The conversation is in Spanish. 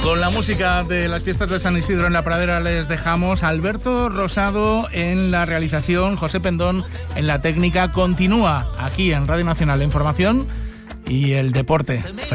Con la música de las fiestas de San Isidro en la Pradera les dejamos. Alberto Rosado en la realización, José Pendón en la técnica. Continúa aquí en Radio Nacional la información y el deporte.